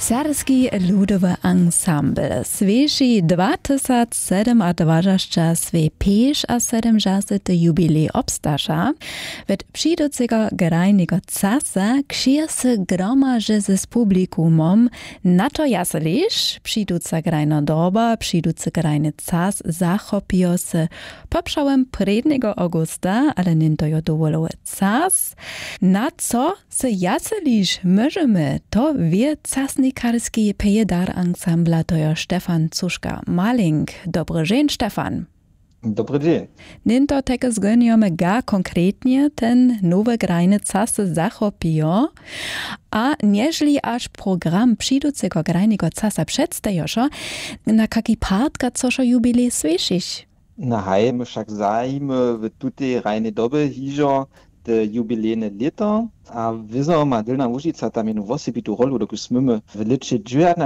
Serbski ludowy ensemble swieži 2027 swej 75. jubilej obstasza. Wet przyjducego grajnego casa kšir se gromaže z publikumom na to jasliš, przyjduca grajna doba, przyjducy grajny cas zachopio se poprzałem 1. augusta, ale ninto jo dowolowe cas. Na co se jasliš możemy, to wie casnikarski pejedar ensembla, to jo Stefan Cuszka-Maling. Dobry dzień, Stefan. Dobry dzień. Ninto teke zgoniome ga konkretnie ten nowy grajny cas zachopio, a nieżli aż program przyjducego grajnego casa przedstajošo, na kaki partka cošo jubilej svišiš? Na haj, my však zajmy w tutej rajnej doby hižo te jubilejne lito, a wizo ma Dolna Łužica tam jednu wosibitu rolu, dokud smymy w liczy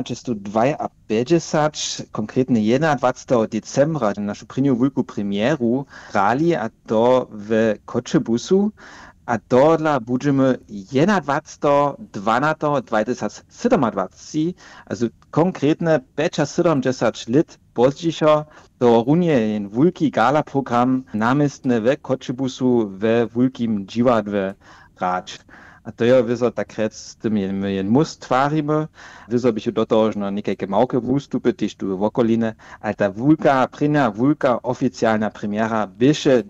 1952, konkretnie 21. decembra, naszą prynju wielką premieru rali, a to w Kotzebusu, a dodla budżemy 21.12.2027, also konkretne 75 lat pozdziejszo, to runie jen wielki gala program namistny w Kotzebusu w wielkim dziwadle rać. A to je wizo tak rec z tym jen must twarimy, wizo byśmy do toho no niekajke małke wustupy, też tu w okoline, ale ta wielka oficjalna premiera byše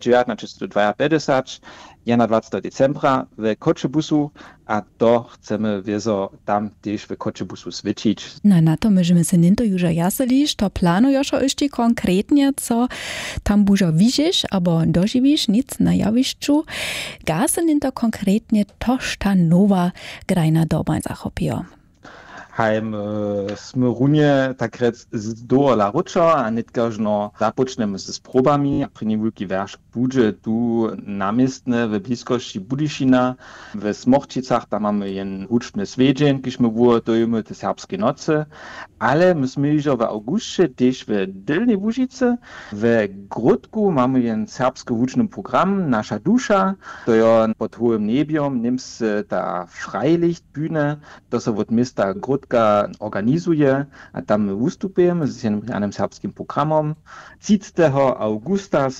1952, 21. decembra w Kotzebusu, a to chcemy wizo tam też w Kotzebusu swycić. No na to możemy se ninto już jasliš, to planujesz jeszcze konkretnie, co tam bużo widzisz, albo dożywisz, nic na jawiszczu. Gase ninto konkretnie toż ta nowa grajna doba zachopio. Heim sme runie tak rec z dola rucza, a nitkažno započneme s probami. První veľký verš bude tu namestne v blízkosti Budyšina. V Smochčicach tam máme jen hučné svedžen, keď sme vôjdeme tie serbské noce. Ale my sme ižo v auguste tiež v Dolnej Łužice. V Grodku máme jen serbský hučný program Naša duša. To je pod hohem nebiom, nims ta Freilichtbühne, to sa od mesta Grodka organizuje, a tam wystupujemy z jednym serbskim programem. 30. augusta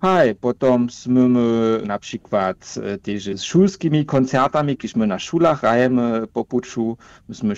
potom jsme na przykład też z szulskimi koncertami, když my na szulach rajemy po puczu, my jsme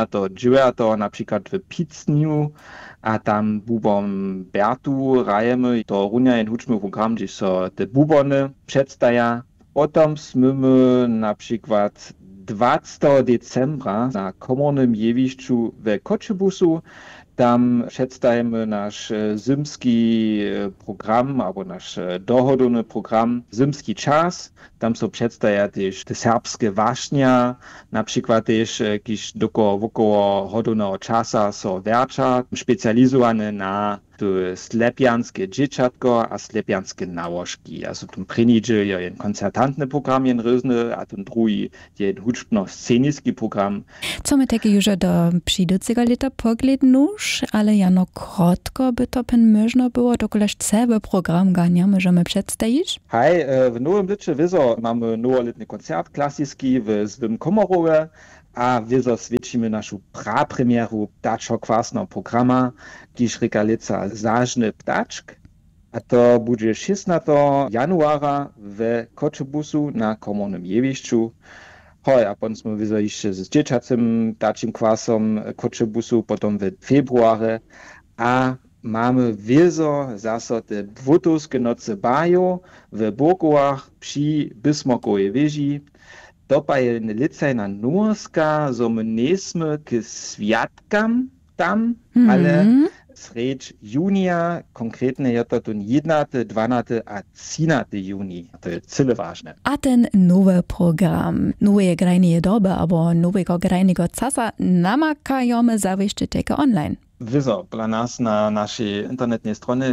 16. na przykład w Picniu, a tam bubom Bertu rajemy, to runia jen hučmy program, gdzie so te bubony przedstaja. Potom jsme na przykład 20. decembra na komornym jewišću w Kotzebusu. Tam przedstajemy nasz zimski program, albo nasz dohodowny program Zimski czas. Tam są przedstaja też te serbskie waśnia, na przykład też jakieś wokoło hodownego czasa są wercza specjalizowane na slepianskie dzieciatko a slepianskie nałożki. Also ten první je jen koncertantny program, jen různy, a ten druhý je hudžbno-scenický program. Co my takie już do przyjducego lata poglednusz, ale jano krótko by to można było, dokoleż cały program gania możemy przedstawić? Hej, w nowym liczy wizo mamy nowoletny koncert klasycki w Zwym Komorowe, a wizo svědčíme našu prapremieru ptačo-kvasného programa, když rekalica Zážny ptačk. A to bude 16. januára v Kotzebusu na komornym jewišću. A potom jsme wizo ještě s dzieciacym ptačím kwasom Kotzebusu, potom v februare. A mamy wizo zase te Bwutowskie noce bajo w Burgowach przy Bismarckowej wieży. To pa je licajna norska, so my nesme k sviatkam tam, ale sreč junija, konkretne je to 11., 12. a 13. juni. To je cyle ważne. A ten nowy program, nowe grajne doby, albo nowego grajnego casa namakajemy zawieźć tylko online. Wizo, dla nas na naszej internetnej stronie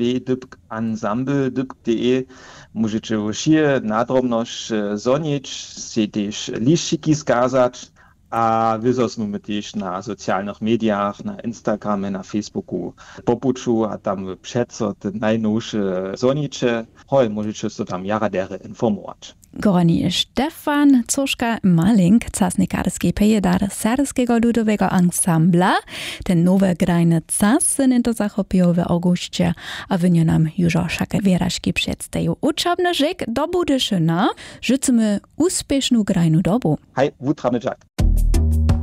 www.ensemble.de możecie już nadrobność zonić, się też liściki skazać, a wyzosmy my też na socjalnych mediach, na Instagramie, na Facebooku popuczu, a tam przeco te najnowsze zonicze, możecie się tam jaradere informować. Gorni Stefan Coszka-Malink, casnikarski pejedar Serskiego Ludowego Ansambla. Ten nowe grajne casy to zachopiło w augustie, a wynie nam już wszakie wyrażki przedstawił. Uczobny rzek do Budyszyna. Życzymy uspieszną grajną dobu. Hej, wutramy Jack.